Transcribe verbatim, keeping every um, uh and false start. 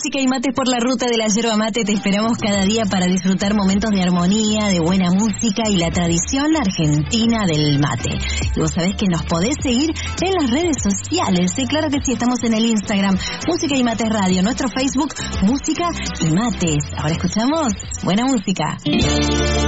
Música y mates por la ruta de la yerba mate. Te esperamos cada día para disfrutar momentos de armonía, de buena música y la tradición argentina del mate. Y vos sabés que nos podés seguir en las redes sociales. Sí, claro que sí, estamos en el Instagram Música y Mates Radio, nuestro Facebook Música y Mates. Ahora escuchamos buena música.